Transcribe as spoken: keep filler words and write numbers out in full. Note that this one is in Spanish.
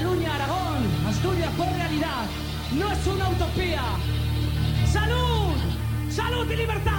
Cataluña, Aragón, Asturias fue realidad. No es una utopía. ¡Salud! ¡Salud y libertad!